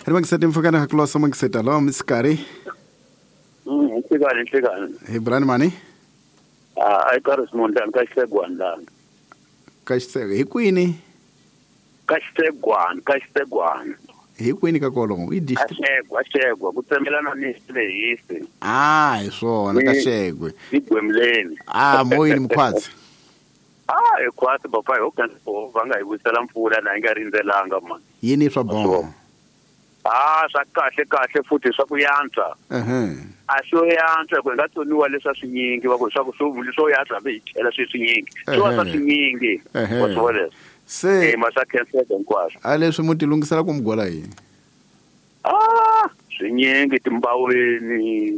ri mangisete mfukana haklosa mangiseta lo miskari Inhlekane. hi brand mani Ay Karis Mondan ka Xegwan. ka xisego hi kwini Ka Xegwan. hi kwini ka kolomo i Xegwa ku tsemelana ni lehisi. hi swona ka xegwe Igwemleni. moyini mkhwatsi Ekwati baba yo kan po vanga hi wisela mpfula na nga rindzelanga man. yini swa bongo Swa kahle futhi swa ku yantswa. A swo yantswa ku nga tsoniwa leswa swinyingi va ku swa ku swo yantswa be chela swinyingi. Swa swinyingi. Waswona. se Masa cancel hinkwaswo. a leswi muti lungisela ku mgola yini swinyingi timbaweni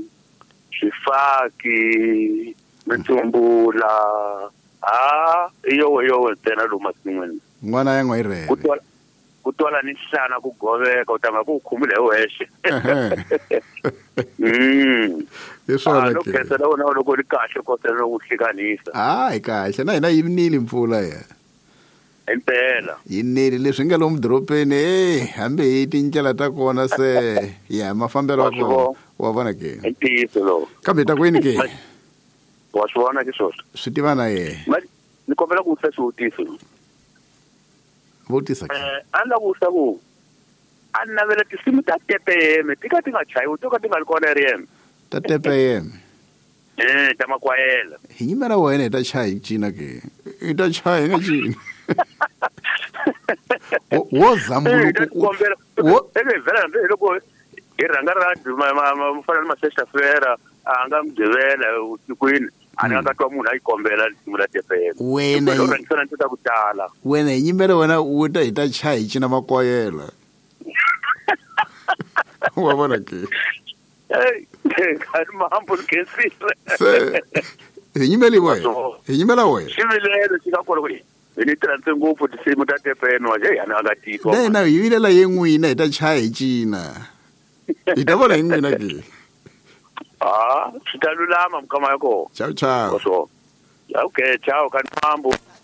swifaki mitumbula iyo ntsena lomu masin'wini n'wana ya n'wa yi rhele ku twala ni xana ku goveka u tanga ku khumule hi wexe hi swona no khensela wona loko ri kahle kotela no hlikanisa hi kahle na hina yi nile mpfula ya impela yi nile leswi nga lomu doropeni hambi hi tindlela ta kona se ya mafambelo wa kona wa vona ke ntiyiso lo kambe ta kwini ke wa swona ke swona swi tiva na ye ni kombela ku vutisa swivutiso vutisa ke anda ku vutisa ku a navela tinsimu ta TPM ti ka ti nga chayiwi to ka ti nga ri kona REM ta TPM ta makwayela hi yimela wena hi ta chaya hi cina ke hi ta chaya hi nga cini wo zambuluku vhela loko hi rhanga radio mufana ni masesha fera a nga mudivela kwini a nga twa munhu a yi kombela tinsimu la TPM wena ta ku tala wena hi yimela wena u ta hi ta chaya hi cina makwayela wa vona ke khani mambo kesile se hi yimela wena xivilelo xi ka kona ku ni tirhanise ngopfu tinsimu ta TPM wa je yana nga tiko na hi vilela ye n'wina hi ta chaya hi cina hi ta vona hi n'wina ke swi ta lulama mukama ya kona ciao okay ciao khani mambo